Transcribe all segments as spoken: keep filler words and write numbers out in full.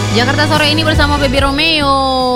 Jakarta sore ini bersama Baby Romeo.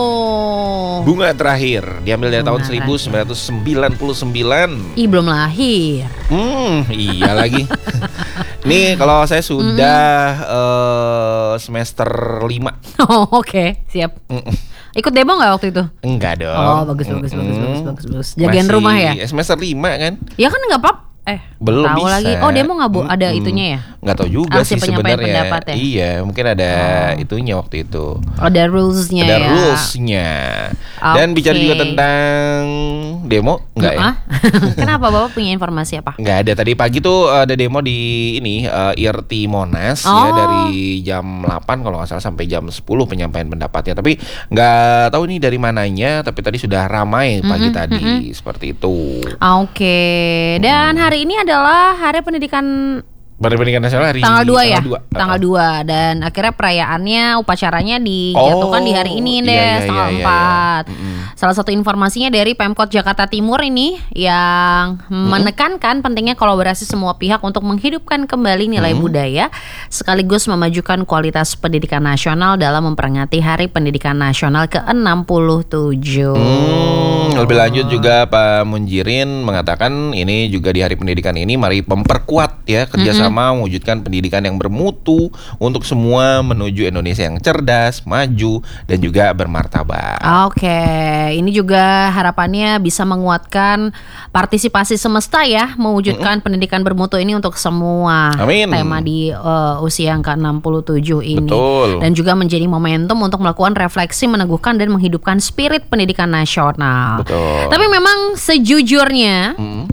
Bunga terakhir diambil dari Bunga tahun seribu sembilan ratus sembilan puluh sembilan. Ih, belum lahir. Hmm, iya lagi. Nih kalau saya sudah mm. uh, semester lima. Oh, oke, okay. Siap. Mm-mm. Ikut demo gak waktu itu? Enggak dong. Oh, bagus bagus bagus bagus bagus bagus. Jagain rumah ya? Semester lima kan? Ya kan enggak apa-apa. Eh, belum tahu bisa. lagi. Oh, demo nggak bu? Ada itunya ya? Nggak tahu juga Aksi sih sebenarnya. Ya? Iya, mungkin ada oh. itunya waktu itu. Ada rulesnya. Ada ya? rulesnya. Okay. Dan bicara juga tentang demo, nggak ya? Kenapa Bapak punya informasi apa? Nggak ada. Tadi pagi tuh ada demo di ini uh, I R T Monas oh. ya dari jam delapan kalau nggak salah sampai jam sepuluh penyampaian pendapatnya. Tapi nggak tahu nih dari mananya. Tapi tadi sudah ramai pagi mm-hmm, tadi mm-hmm. seperti itu. Oke. Okay. Dan hmm. hari ini adalah Hari Pendidikan Pendidikan Nasional hari tanggal dua ya? dua. Tanggal dua dan akhirnya perayaannya, upacaranya dijatuhkan oh, di hari ini deh, iya, iya, tanggal iya, empat. Iya, iya. Salah satu informasinya dari Pemkot Jakarta Timur ini yang mm-hmm. menekankan pentingnya kolaborasi semua pihak untuk menghidupkan kembali nilai mm-hmm. budaya sekaligus memajukan kualitas pendidikan nasional dalam memperingati Hari Pendidikan Nasional ke enam puluh tujuh. Hmm, lebih lanjut juga Pak Munjirin mengatakan ini juga di Hari Pendidikan ini mari memperkuat ya kerjasama mm-hmm. mewujudkan pendidikan yang bermutu untuk semua menuju Indonesia yang cerdas, maju, dan juga bermartabat. Oke, ini juga harapannya bisa menguatkan partisipasi semesta ya, mewujudkan mm-hmm. pendidikan bermutu ini untuk semua. Amin. Tema di uh, usia yang ke enam puluh tujuh ini. Betul. Dan juga menjadi momentum untuk melakukan refleksi, meneguhkan dan menghidupkan spirit pendidikan nasional. Betul. Tapi memang sejujurnya mm-hmm.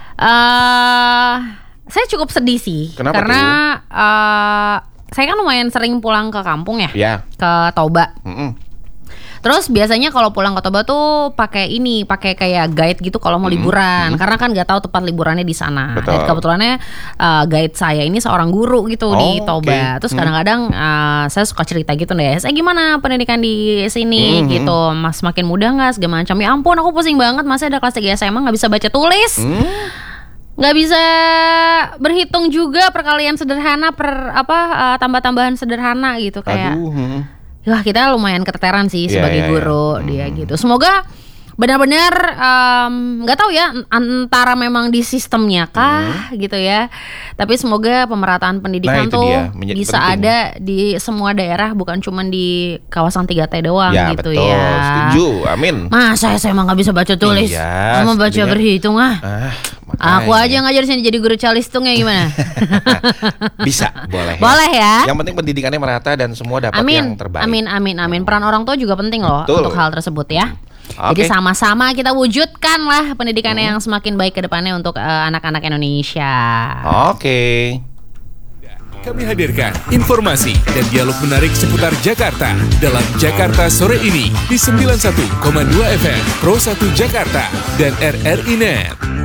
uh, saya cukup sedih sih. Kenapa karena uh, saya kan lumayan sering pulang ke kampung ya, ya. ke Toba. Mm-mm. Terus biasanya kalau pulang ke Toba tuh pakai ini, pakai kayak guide gitu kalau mau mm-hmm. liburan, mm-hmm. karena kan nggak tahu tempat liburannya di sana. Betul. Dan kebetulannya uh, guide saya ini seorang guru gitu oh, di Toba. Okay. Terus kadang-kadang uh, saya suka cerita gitu deh, saya gimana pendidikan di sini mm-hmm. gitu, mas makin mudah nggak segala macam. Ya ampun, aku pusing banget, masih ada kelas tiga S M A nggak bisa baca tulis. Mm. Nggak bisa berhitung juga perkalian sederhana per apa uh, tambah-tambahan sederhana gitu kayak. Aduh, hmm. Wah, kita lumayan keteteran sih yeah, sebagai yeah, guru yeah. dia hmm. gitu. Semoga benar-benar nggak um, tahu ya antara memang di sistemnya kah hmm. gitu ya. Tapi semoga pemerataan pendidikan nah, tuh dia, bisa penting. Ada di semua daerah, bukan cuma di kawasan tiga T doang ya, gitu betul. ya. Setuju, amin. Masa saya emang nggak bisa baca tulis, iya, sama baca setuju. Berhitung ah. ah Aku aja ngajar sini jadi guru calistung ya gimana? Bisa, boleh. Boleh ya. Yang penting pendidikannya merata dan semua dapat amin. yang terbaik. Amin, amin, amin. Peran orang tua juga penting loh Betul. untuk hal tersebut ya. Okay. Jadi sama-sama kita wujudkan lah pendidikan hmm. yang semakin baik ke depannya untuk uh, anak-anak Indonesia. Oke. Okay. Kami hadirkan informasi dan dialog menarik seputar Jakarta dalam Jakarta Sore ini di sembilan puluh satu koma dua F M Pro satu Jakarta dan R R I Net.